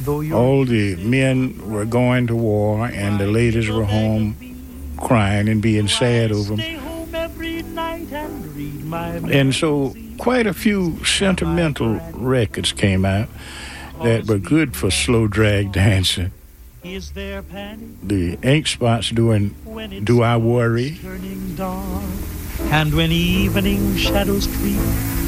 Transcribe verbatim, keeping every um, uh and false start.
all the men were going to war and the ladies were home crying and being sad over them. And so quite a few sentimental records came out that were good for slow drag dancing. The Ink Spots doing Do I Worry? And when evening shadows creep